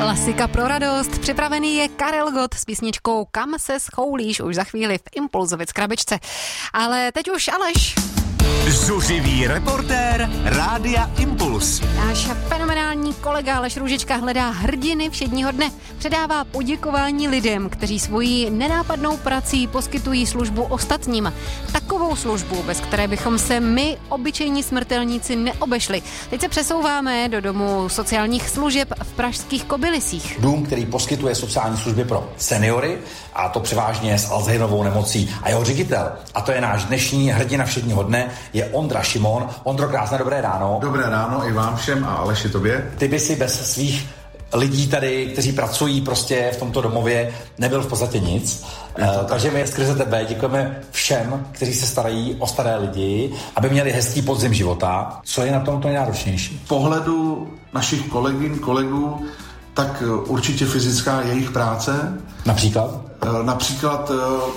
Klasika pro radost. Připravený je Karel Gott s písničkou Kam se schoulíš už za chvíli v Impulzovic krabičce. Ale teď už Aleš. Zuřivý reportér Rádia Impuls. Náš fenomenální kolega Aleš Růžička hledá hrdiny všedního dne. Předává poděkování lidem, kteří svojí nenápadnou prací poskytují službu ostatním. Takovou službu, bez které bychom se my, obyčejní smrtelníci, neobešli. Teď se přesouváme do domu sociálních služeb v pražských Kobylisích. Dům, který poskytuje sociální služby pro seniory, a to převážně s Alzheimerovou nemocí. A jeho ředitel, a to je náš dnešní hrdina všedního dne, je Ondra Šimon. Ondro, krásné dobré ráno. Dobré ráno i vám všem a Aleši tobě. Ty by si bez svých lidí tady, kteří pracují prostě v tomto domově, nebyl v podstatě nic. Takže my skrze tebe děkujeme všem, kteří se starají o staré lidi, aby měli hezký podzim života. Co je na tom to nejnáročnější? Z pohledu našich kolegů, tak určitě fyzická jejich práce. Například? Například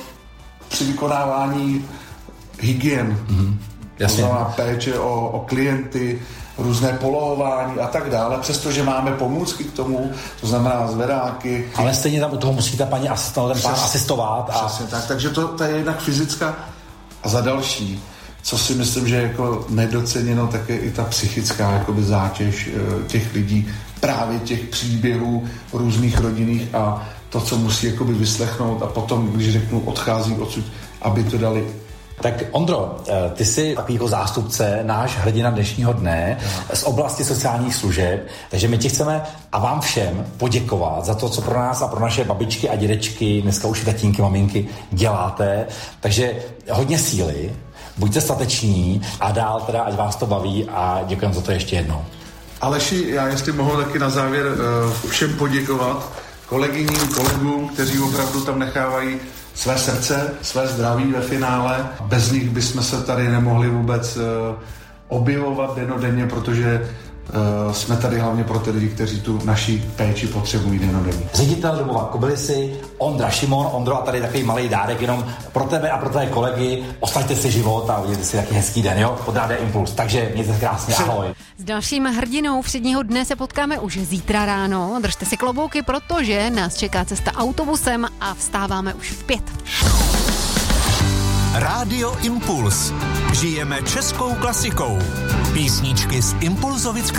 při vykonávání hygien. Jasně. To znamená péče o klienty, různé polohování a tak dále, přestože máme pomůcky k tomu, to znamená zvedáky. Ale stejně tam u toho musí ta paní asistovat. Přesně tak, takže to je jednak fyzická a za další, co si myslím, že je jako nedoceněno, tak je i ta psychická jakoby zátěž těch lidí, právě těch příběhů různých rodinných a to, co musí jakoby vyslechnout a potom, když řeknu, odchází odsud, aby to dali. Tak Ondro, ty jsi takový jako zástupce, náš hrdina dnešního dne z oblasti sociálních služeb, takže my ti chceme a vám všem poděkovat za to, co pro nás a pro naše babičky a dědečky, dneska už i tatínky, maminky děláte, takže hodně síly, buďte stateční a dál teda, ať vás to baví a děkujeme za to ještě jednou. Aleši, já jestli mohu taky na závěr všem poděkovat, kolegyním, kolegům, kteří opravdu tam nechávají své srdce, své zdraví ve finále. Bez nich bychom se tady nemohli vůbec objevovat dennodenně, protože jsme tady hlavně pro ty lidi, kteří tu naší péči potřebují dennodenně. Ředitel domova Kobylisy, Ondra Šimon. Ondro, a tady takový malý dárek jenom pro tebe a pro tvé kolegy. Ostaňte si život a udělejte si taky hezký den, jo? Pod Rádia Impuls. Takže mějte se krásně, ahoj. S dalším hrdinou všedního dne se potkáme už zítra ráno. Držte si klobouky, protože nás čeká cesta autobusem a vstáváme už v 5. Rádio Impuls. Žijeme českou klasikou. Písničky z Impulzovic